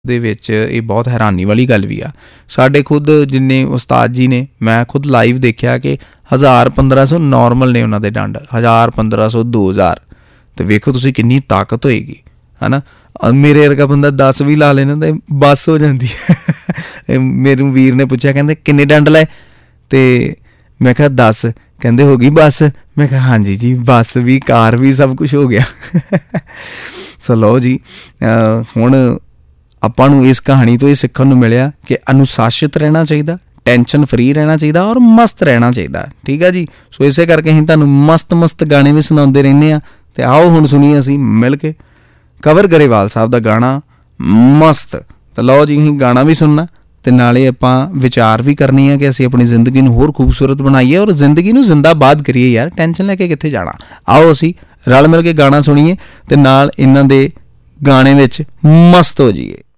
ਦੇ ਵਿੱਚ ਇਹ ਬਹੁਤ ਹੈਰਾਨੀ ਵਾਲੀ ਗੱਲ ਵੀ ਆ। ਸਾਡੇ ਖੁਦ ਜਿੰਨੇ ਉਸਤਾਦ ਜੀ ਨੇ, ਮੈਂ ਖੁਦ ਲਾਈਵ ਦੇਖਿਆ ਕਿ 1000-1500 ਨੋਰਮਲ ਨੇ ਉਹਨਾਂ ਦੇ ਡੰਡ, 1000-1500 2000, ਅਤੇ ਵੇਖੋ ਤੁਸੀਂ ਕਿੰਨੀ ਤਾਕਤ ਹੋਏਗੀ, ਹੈ ਨਾ। ਮੇਰੇ ਵਰਗਾ ਬੰਦਾ 10 ਵੀ ਲਾ ਲੈਣਾ ਤਾਂ ਬੱਸ ਹੋ ਜਾਂਦੀ ਹੈ। ਮੇਰੇ ਵੀਰ ਨੇ ਪੁੱਛਿਆ, ਕਹਿੰਦੇ ਕਿੰਨੇ ਡੰਡ ਲਏ, ਅਤੇ ਮੈਂ ਕਿਹਾ 10, ਕਹਿੰਦੇ ਹੋ ਗਈ ਬੱਸ। ਮੈਂ ਕਿਹਾ ਹਾਂਜੀ ਜੀ, ਬੱਸ ਵੀ, ਕਾਰ ਵੀ, ਸਭ ਕੁਛ ਹੋ ਗਿਆ। ਸੋ ਲਓ ਜੀ, ਹੁਣ ਆਪਾਂ ਨੂੰ ਇਸ ਕਹਾਣੀ ਤੋਂ ਇਹ ਸਿੱਖਣ ਨੂੰ ਮਿਲਿਆ ਕਿ ਅਨੁਸ਼ਾਸਿਤ ਰਹਿਣਾ ਚਾਹੀਦਾ, ਟੈਨਸ਼ਨ ਫਰੀ ਰਹਿਣਾ ਚਾਹੀਦਾ ਔਰ ਮਸਤ ਰਹਿਣਾ ਚਾਹੀਦਾ। ਠੀਕ ਆ ਜੀ। ਸੋ ਇਸੇ ਕਰਕੇ ਅਸੀਂ ਤੁਹਾਨੂੰ ਮਸਤ ਗਾਣੇ ਵੀ ਸੁਣਾਉਂਦੇ ਰਹਿੰਦੇ ਹਾਂ। ਅਤੇ ਆਓ ਹੁਣ ਸੁਣੀਏ ਅਸੀਂ ਮਿਲ ਕੇ ਕੰਵਰ ਗਰੇਵਾਲ ਸਾਹਿਬ ਦਾ ਗਾਣਾ ਮਸਤ। ਤਾਂ ਲਓ ਜੀ, ਅਸੀਂ ਗਾਣਾ ਵੀ ਸੁਣਨਾ ਅਤੇ ਨਾਲੇ ਆਪਾਂ ਵਿਚਾਰ ਵੀ ਕਰਨੀ ਹੈ ਕਿ ਅਸੀਂ ਆਪਣੀ ਜ਼ਿੰਦਗੀ ਨੂੰ ਹੋਰ ਖੂਬਸੂਰਤ ਬਣਾਈਏ ਔਰ ਜ਼ਿੰਦਗੀ ਨੂੰ ਜ਼ਿੰਦਾਬਾਦ ਕਰੀਏ। ਯਾਰ ਟੈਨਸ਼ਨ ਲੈ ਕੇ ਕਿੱਥੇ ਜਾਣਾ। ਆਓ ਅਸੀਂ ਰਲ ਮਿਲ ਕੇ ਗਾਣਾ ਸੁਣੀਏ ਅਤੇ ਨਾਲ ਇਹਨਾਂ ਦੇ ਗਾਣੇ ਵਿੱਚ ਮਸਤ ਹੋ ਜਾਈਏ।